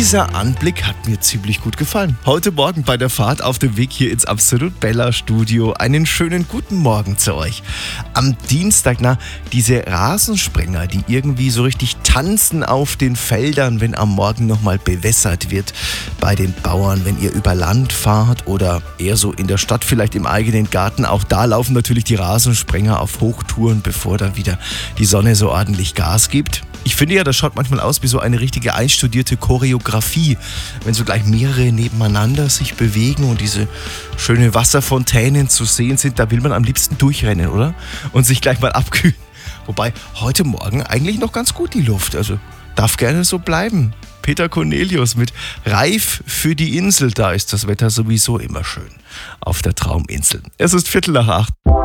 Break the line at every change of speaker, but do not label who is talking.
Dieser Anblick hat mir ziemlich gut gefallen. Heute Morgen bei der Fahrt auf dem Weg hier ins Absolut Bella Studio. Einen schönen guten Morgen zu euch. Am Dienstag, diese Rasensprenger, die irgendwie so richtig tanzen auf den Feldern, wenn am Morgen nochmal bewässert wird bei den Bauern, wenn ihr über Land fahrt oder eher so in der Stadt, vielleicht im eigenen Garten. Auch da laufen natürlich die Rasensprenger auf Hochtouren, bevor dann wieder die Sonne so ordentlich Gas gibt. Ich finde ja, das schaut manchmal aus wie so eine richtige einstudierte Choreografie, wenn so gleich mehrere nebeneinander sich bewegen und diese schönen Wasserfontänen zu sehen sind. Da will man am liebsten durchrennen, oder? Und sich gleich mal abkühlen. Wobei heute Morgen eigentlich noch ganz gut die Luft, also darf gerne so bleiben. Peter Cornelius mit Reif für die Insel, da ist das Wetter sowieso immer schön auf der Trauminsel. Es ist 7:45.